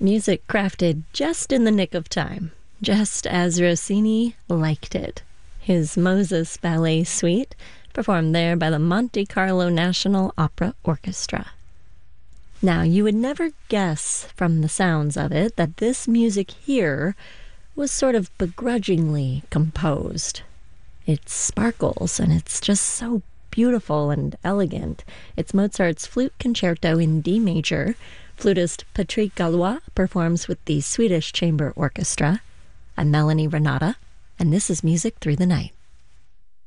Music crafted just in the nick of time, just as Rossini liked it. His Moses Ballet Suite, performed there by the Monte Carlo National Opera Orchestra. Now, you would never guess from the sounds of it that this music here was sort of begrudgingly composed. It sparkles, and it's just so beautiful and elegant. It's Mozart's Flute Concerto in D major. Flutist Patrick Gallois performs with the Swedish Chamber Orchestra. I'm Melanie Renata, and this is Music Through the Night.